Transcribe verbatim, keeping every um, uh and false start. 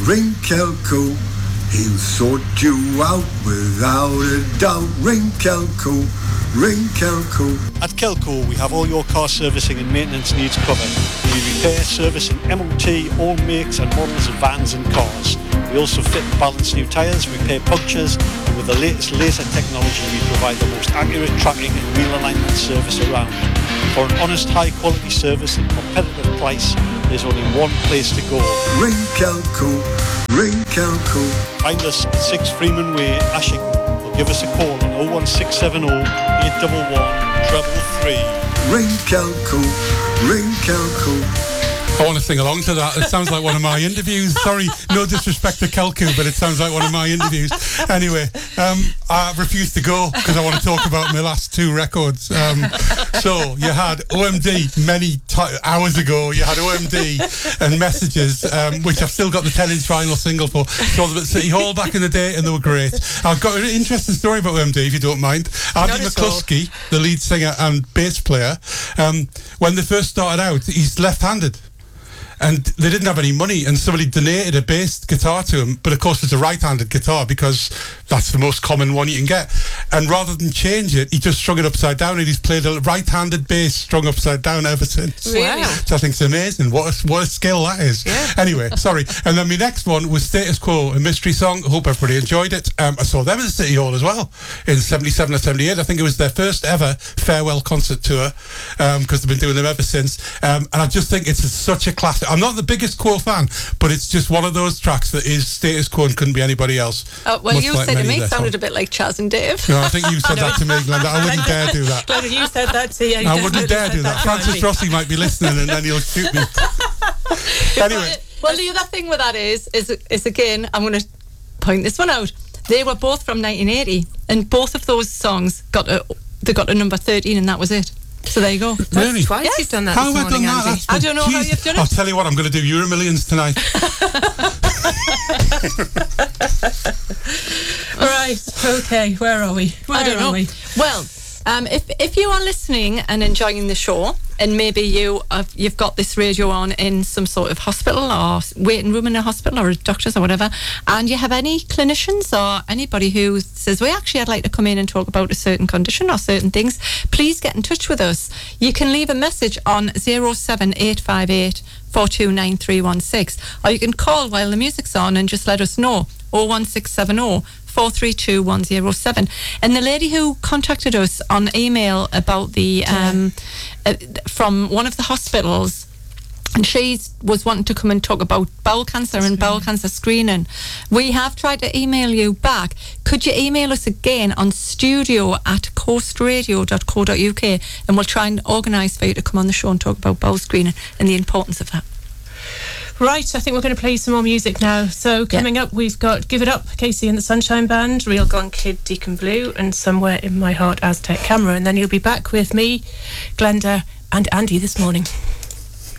Ring Kelco, he'll sort you out without a doubt. Ring Kelco, ring Kelco. At Kelco, we have all your car servicing and maintenance needs covered. We repair, service and M O T all makes and models of vans and cars. We also fit and balance new tyres, repair punctures, and with the latest laser technology, we provide the most accurate tracking and wheel alignment service around. For an honest, high-quality service and competitive price, there's only one place to go. Ring Kelco, ring Kelco. Find us at six Freeman Way, Ashington, or give us a call on oh one six seven oh, eight one one, three three. Ring Kelco, ring Kelco. I want to sing along to that. It sounds like one of my interviews. Sorry, no disrespect to Kelco, but it sounds like one of my interviews. Anyway, um, I refuse to go because I want to talk about my last two records. Um, so you had O M D many t- hours ago. You had O M D and Messages, um, which I've still got the ten-inch vinyl single for. Saw them at City Hall back in the day, and they were great. I've got an interesting story about O M D, if you don't mind. Andy McCluskey, the lead singer and bass player, um, when they first started out, he's left-handed. And they didn't have any money, and somebody donated a bass guitar to him, but of course it's a right-handed guitar because that's the most common one you can get. And rather than change it, he just strung it upside down, and he's played a right-handed bass strung upside down ever since. Really? Which I think's amazing. What a, what a skill that is. Yeah. Anyway, sorry. And then my next one was Status Quo, a mystery song. Hope everybody enjoyed it. Um, I saw them at the City Hall as well in seventy-seven or seventy-eight. I think it was their first ever farewell concert tour because um, they've been doing them ever since. Um, and I just think it's such a classic. I'm not the biggest Quo fan, but it's just one of those tracks that is Status Quo and couldn't be anybody else. Oh, well, Much you like said to many me of it their sounded songs. a bit like Chaz and Dave. No, I think you said that to me, Glenda. I wouldn't dare do that. Glenda, you said that to you. I wouldn't dare do that. Francis Rossi might be listening and then he'll shoot me. Anyway. Well, the other thing with that is, is, is again, I'm going to point this one out. They were both from nineteen eighty, and both of those songs got a, they got a number thirteen, and that was it. So there you go. Really? Twice Yes. you've done that How this have I morning, done that? Andy. That's I don't know how Jeez. you've done it. I'll tell you what, I'm going to do Euro Millions tonight. Right, okay, where are we? Where I don't are know. we? Well, um, if if you are listening and enjoying the show, and maybe you have, you've got this radio on in some sort of hospital or waiting room in a hospital or a doctor's or whatever, and you have any clinicians or anybody who says, well, actually, I'd like to come in and talk about a certain condition or certain things, please get in touch with us. You can leave a message on zero seven eight five eight, four two nine three one six, or you can call while the music's on and just let us know, oh one six seven oh, four three two one oh seven. And the lady who contacted us on email about the um, uh, from one of the hospitals, and she was wanting to come and talk about bowel cancer and bowel cancer screening. We have tried to email you back. Could you email us again on studio at coastradio dot co dot uk, and we'll try and organise for you to come on the show and talk about bowel screening and the importance of that. Right, I think we're going to play some more music now. So coming Yeah. up, we've got Give It Up, Casey and the Sunshine Band, Real Gone Kid, Deacon Blue, and Somewhere in My Heart, Aztec Camera. And then you'll be back with me, Glenda, and Andy this morning.